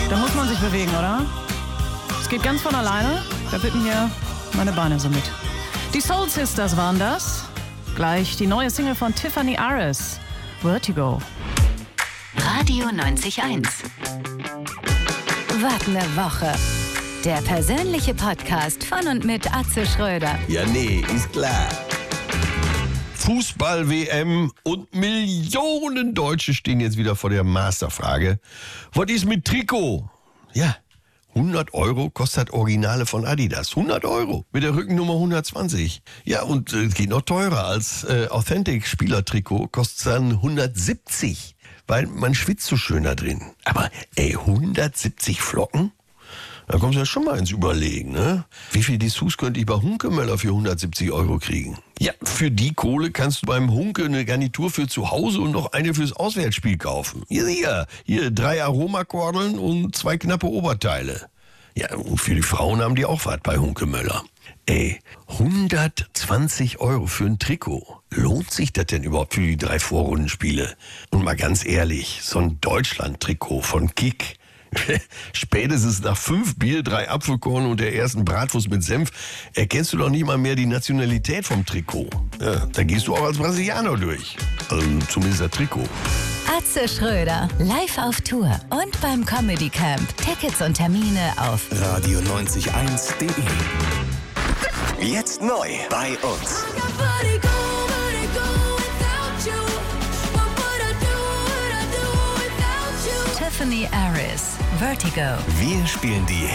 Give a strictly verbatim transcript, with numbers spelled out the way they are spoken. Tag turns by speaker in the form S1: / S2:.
S1: Da muss man sich bewegen, oder? Es geht ganz von alleine. Da bitten hier meine Beine so mit. Die Soul Sisters waren das. Gleich die neue Single von Tiffany Aris, Vertigo.
S2: Radio neunzig Komma eins. Was ne Woche. Der persönliche Podcast von und mit Atze Schröder.
S3: Ja, nee, ist klar. Fußball-W M und Millionen Deutsche stehen jetzt wieder vor der Masterfrage. Was ist mit Trikot? Ja, hundert Euro kostet Originale von Adidas. hundert Euro mit der Rückennummer hundertzwanzig. Ja, und es äh, geht noch teurer als äh, Authentic-Spieler-Trikot. Kostet dann hundertsiebzig, weil man schwitzt so schön da drin. Aber ey, hundertsiebzig Flocken? Da kommst du ja schon mal ins Überlegen, ne? Wie viel Dessous könnte ich bei Hunkemöller für hundertsiebzig Euro kriegen? Ja, für die Kohle kannst du beim Hunke eine Garnitur für zu Hause und noch eine fürs Auswärtsspiel kaufen. Hier, hier, hier drei Aromakordeln und zwei knappe Oberteile. Ja, und für die Frauen haben die auch was bei Hunkemöller. Ey, hundertzwanzig Euro für ein Trikot. Lohnt sich das denn überhaupt für die drei Vorrundenspiele? Und mal ganz ehrlich, so ein Deutschland-Trikot von Kick. Spätestens nach fünf Bier, drei Apfelkorn und der ersten Bratwurst mit Senf erkennst du doch nicht mal mehr die Nationalität vom Trikot. Ja, da gehst du auch als Brasilianer durch. Also zumindest das Trikot.
S2: Atze Schröder, live auf Tour und beim Comedy Camp. Tickets und Termine auf
S4: radio neunzig eins punkt de. Jetzt neu bei uns.
S2: Tiffany Aris, Vertigo.
S4: Wir spielen die